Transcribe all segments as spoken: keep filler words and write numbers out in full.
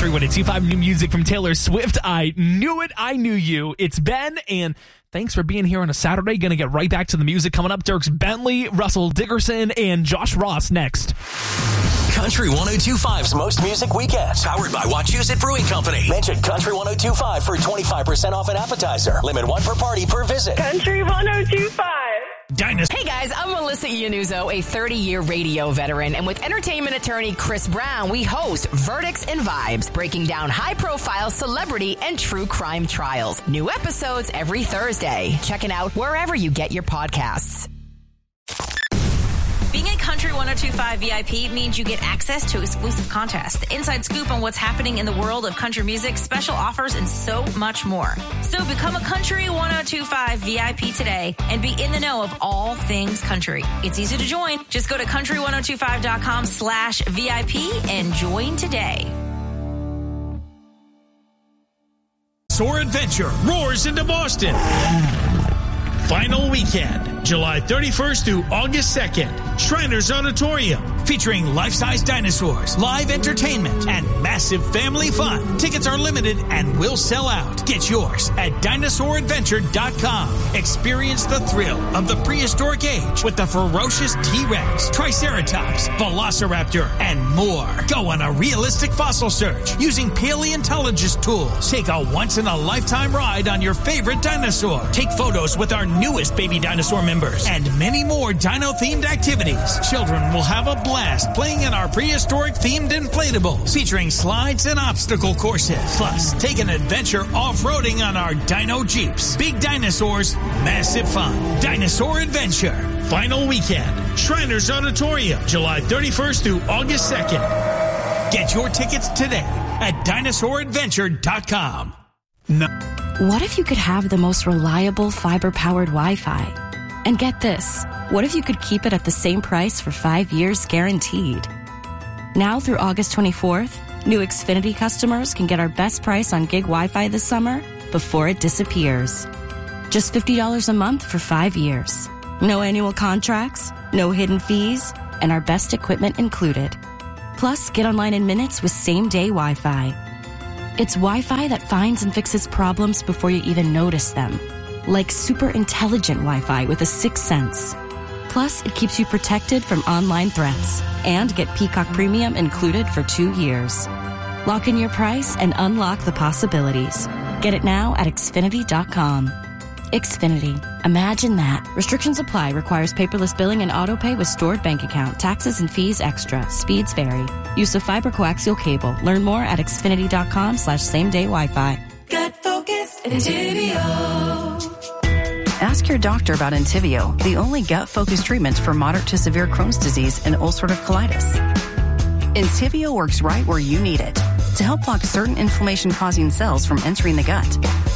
Country one oh two point five, new music from Taylor Swift. I knew it. I knew you. It's Ben, and thanks for being here on a Saturday. Going to get right back to the music coming up. Dierks Bentley, Russell Dickerson, and Josh Ross next. Country one oh two point five's Most Music Weekend, powered by Wachusett Brewing Company. Mention Country one oh two point five for twenty-five percent off an appetizer. Limit one per party per visit. Country one oh two point five. Dynasty. Hey guys, I'm Melissa Iannuzzo, a thirty-year radio veteran, and with entertainment attorney Chris Brown, we host Verdicts and Vibes, breaking down high-profile celebrity and true crime trials. New episodes every Thursday. Check it out wherever you get your podcasts. Being a Country one oh two point five V I P means you get access to exclusive contests, the inside scoop on what's happening in the world of country music, special offers, and so much more. So become a Country one oh two point five V I P today and be in the know of all things country. It's easy to join. Just go to country one oh two five dot com slash V I P and join today. Dinosaur Adventure roars into Boston. Final weekend, July thirty-first through August second. Shriners Auditorium, featuring life-size dinosaurs, live entertainment, and massive family fun. Tickets are limited and will sell out. Get yours at dinosaur adventure dot com. Experience the thrill of the prehistoric age with the ferocious T-Rex, Triceratops, Velociraptor, and more. Go on a realistic fossil search using paleontologist tools. Take a once-in-a-lifetime ride on your favorite dinosaur. Take photos with our newest baby dinosaur members and many more dino-themed activities. Children will have a blast playing in our prehistoric themed inflatables featuring slides and obstacle courses. Plus, take an adventure off-roading on our dino jeeps. Big dinosaurs, massive fun. Dinosaur Adventure. Final weekend. Shriners Auditorium, July thirty-first through August second. Get your tickets today at dinosaur adventure dot com. No. What if you could have the most reliable fiber-powered Wi-Fi? And get this, what if you could keep it at the same price for five years guaranteed? Now through August twenty-fourth, new Xfinity customers can get our best price on gig Wi-Fi this summer before it disappears. Just fifty dollars a month for five years. No annual contracts, no hidden fees, and our best equipment included. Plus, get online in minutes with same-day Wi-Fi. It's Wi-Fi that finds and fixes problems before you even notice them. Like super intelligent Wi-Fi with a sixth sense. Plus, it keeps you protected from online threats. And get Peacock Premium included for two years. Lock in your price and unlock the possibilities. Get it now at Xfinity dot com. Xfinity. Imagine that. Restrictions apply. Requires paperless billing and autopay with stored bank account. Taxes and fees extra. Speeds vary. Use of fiber coaxial cable. Learn more at Xfinity dot com slash same day Wi-Fi. Gut focused Entyvio. Ask your doctor about Entyvio, the only gut-focused treatment for moderate to severe Crohn's disease and ulcerative colitis. Entyvio works right where you need it to help block certain inflammation-causing cells from entering the gut.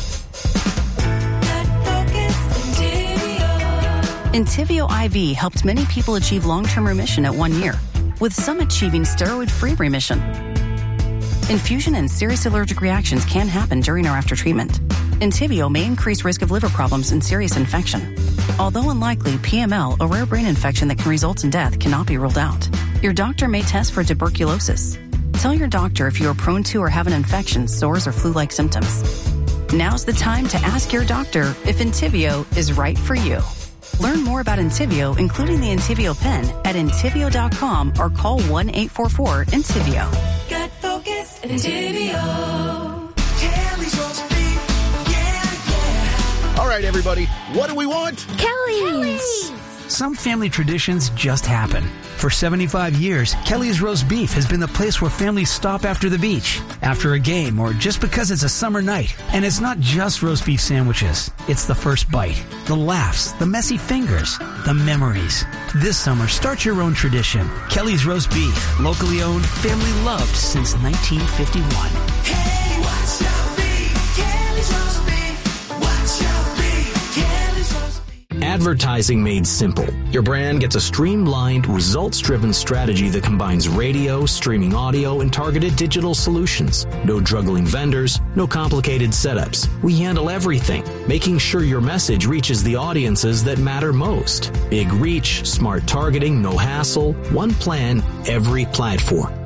Entyvio I V helped many people achieve long-term remission at one year, with some achieving steroid-free remission. Infusion and serious allergic reactions can happen during or after treatment. Entyvio may increase risk of liver problems and serious infection. Although unlikely, P M L, a rare brain infection that can result in death, cannot be ruled out. Your doctor may test for tuberculosis. Tell your doctor if you are prone to or have an infection, sores, or flu-like symptoms. Now's the time to ask your doctor if Entyvio is right for you. Learn more about Entyvio, including the Entyvio pen, at Entyvio dot com or call one eight four four Entyvio. Gut focused Entyvio. Kelly's roast beef. Yeah, yeah. All right, everybody. What do we want? Kelly's. Kelly's. Some family traditions just happen. For seventy-five years, Kelly's Roast Beef has been the place where families stop after the beach, after a game, or just because it's a summer night. And it's not just roast beef sandwiches. It's the first bite, the laughs, the messy fingers, the memories. This summer, start your own tradition. Kelly's Roast Beef, locally owned, family loved since nineteen fifty-one. Hey, what's your beef? Kelly's roast beef. What's your beef? Kelly's roast beef. Advertising made simple. Your brand gets a streamlined, results-driven strategy that combines radio, streaming audio, and targeted digital solutions. No juggling vendors, no complicated setups. We handle everything, making sure your message reaches the audiences that matter most. Big reach, smart targeting, no hassle, one plan, every platform.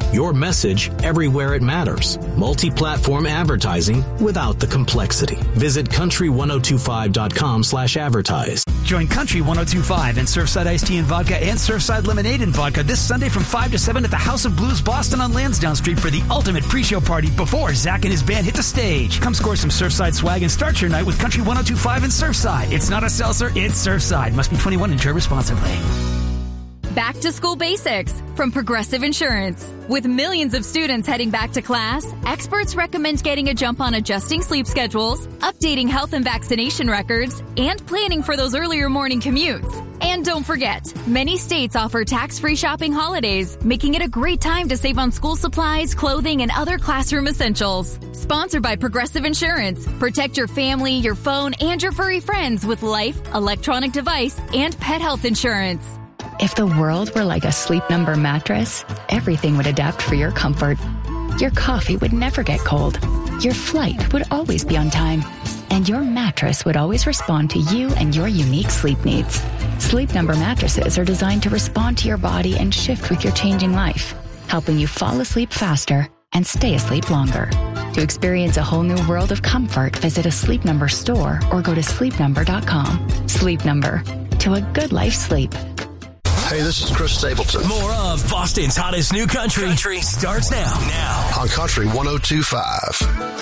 Your message everywhere it matters. Multi-platform advertising without the complexity. Visit country ten twenty-five dot com slash advertise. Join Country ten twenty-five and Surfside Iced Tea and Vodka and Surfside Lemonade and Vodka this Sunday from five to seven at the House of Blues Boston on Lansdowne Street for the ultimate pre-show party before Zach and his band hit the stage. Come score some Surfside swag and start your night with Country ten twenty-five and Surfside. It's not a seltzer, it's Surfside. Must be twenty-one and enjoy responsibly. Back to School Basics from Progressive Insurance. With millions of students heading back to class, experts recommend getting a jump on adjusting sleep schedules, updating health and vaccination records, and planning for those earlier morning commutes. And don't forget, many states offer tax-free shopping holidays, making it a great time to save on school supplies, clothing, and other classroom essentials. Sponsored by Progressive Insurance. Protect your family, your phone, and your furry friends with life, electronic device, and pet health insurance. If the world were like a Sleep Number mattress, everything would adapt for your comfort. Your coffee would never get cold. Your flight would always be on time. And your mattress would always respond to you and your unique sleep needs. Sleep Number mattresses are designed to respond to your body and shift with your changing life, helping you fall asleep faster and stay asleep longer. To experience a whole new world of comfort, visit a Sleep Number store or go to sleep number dot com. Sleep Number. To a good life sleep. Hey, this is Chris Stapleton. More of Boston's hottest new country, country starts now. Now on Country ten twenty-five.